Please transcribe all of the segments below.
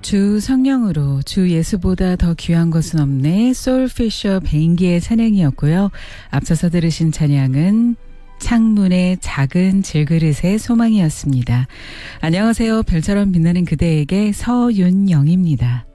주 성령으로 주 예수보다 더 귀한 것은 없네. 소울피셔 베인기의 찬양이었고요. 앞서서 들으신 찬양은 창문의 작은 질그릇의 소망이었습니다. 안녕하세요. 별처럼 빛나는 그대에게 서윤영입니다.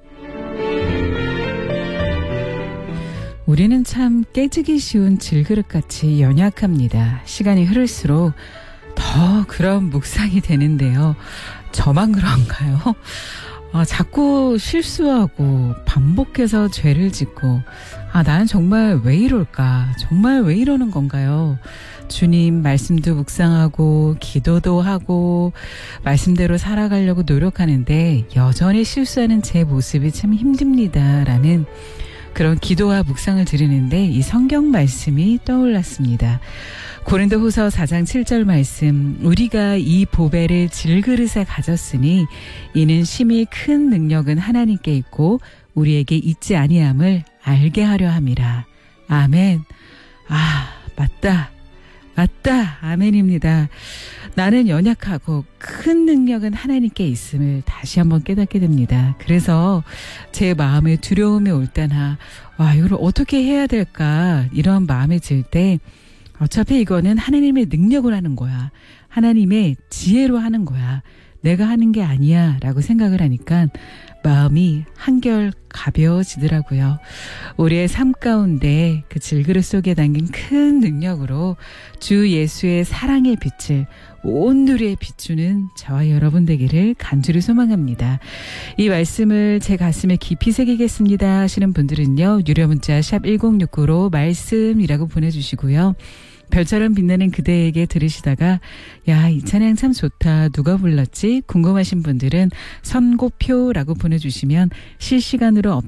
우리는 참 깨지기 쉬운 질그릇같이 연약합니다. 시간이 흐를수록 더 그런 묵상이 되는데요. 저만 그런가요? 자꾸 실수하고 반복해서 죄를 짓고 나는 정말 왜 이럴까? 정말 왜 이러는 건가요? 주님 말씀도 묵상하고 기도도 하고 말씀대로 살아가려고 노력하는데 여전히 실수하는 제 모습이 참 힘듭니다라는 그런 기도와 묵상을 드리는데 이 성경 말씀이 떠올랐습니다. 고린도후서 4장 7절 말씀, 우리가 이 보배를 질그릇에 가졌으니 이는 심히 큰 능력은 하나님께 있고 우리에게 있지 아니함을 알게 하려 함이라. 아멘. 맞다. 아멘입니다. 나는 연약하고 큰 능력은 하나님께 있음을 다시 한번 깨닫게 됩니다. 그래서 제 마음에 두려움이 올 때나 이걸 어떻게 해야 될까 이런 마음이 들 때 어차피 이거는 하나님의 능력으로 하는 거야. 하나님의 지혜로 하는 거야. 내가 하는 게 아니야 라고 생각을 하니까 마음이 한결 가벼워지더라고요. 우리의 삶 가운데 그 질그릇 속에 담긴 큰 능력으로 주 예수의 사랑의 빛을 온 누리에 비추는 저와 여러분 되기를 간절히 소망합니다. 이 말씀을 제 가슴에 깊이 새기겠습니다 하시는 분들은요. 유료 문자 샵 1069로 말씀이라고 보내주시고요. 별처럼 빛나는 그대에게 들으시다가 이 찬양 참 좋다. 누가 불렀지? 궁금하신 분들은 선고표라고 보내주시면 실시간으로